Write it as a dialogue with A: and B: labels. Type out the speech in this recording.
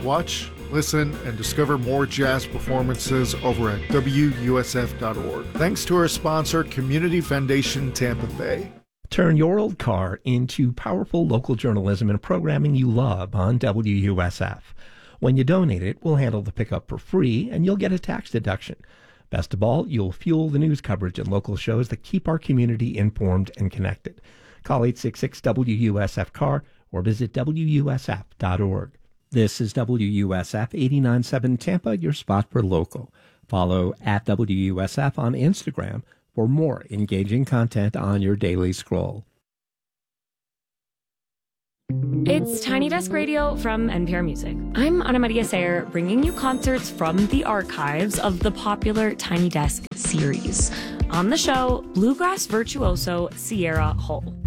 A: Watch, listen, and discover more jazz performances over at WUSF.org. Thanks to our sponsor, Community Foundation Tampa Bay.
B: Turn your old car into powerful local journalism and programming you love on WUSF. When you donate it, we'll handle the pickup for free, and you'll get a tax deduction. Best of all, you'll fuel the news coverage and local shows that keep our community informed and connected. Call 866-WUSF-CAR or visit WUSF.org. This is WUSF 89.7 Tampa, your spot for local. Follow at WUSF on Instagram for more engaging content on your daily scroll.
C: It's Tiny Desk Radio from NPR Music. I'm Ana Maria Sayer, bringing you concerts from the archives of the popular Tiny Desk series. On the show, bluegrass virtuoso Sierra Hull.